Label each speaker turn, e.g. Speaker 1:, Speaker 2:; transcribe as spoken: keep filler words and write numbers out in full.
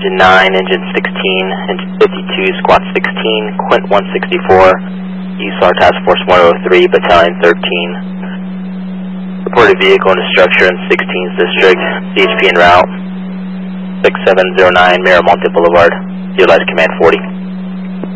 Speaker 1: Engine nine, Engine sixteen, Engine fifty-two, Squad sixteen, Quint one sixty-four, U S A R Task Force one oh three, Battalion thirteen. Reported vehicle and structure in sixteenth District, C H P en route, six seven zero nine Miramonte Boulevard, utilize Command forty.